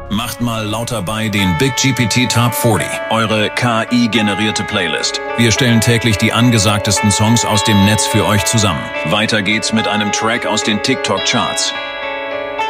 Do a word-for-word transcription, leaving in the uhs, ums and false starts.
Macht mal lauter bei den Big G P T Top vierzig, eure K I-generierte Playlist. Wir stellen täglich die angesagtesten Songs aus dem Netz für euch zusammen. Weiter geht's mit einem Track aus den TikTok-Charts.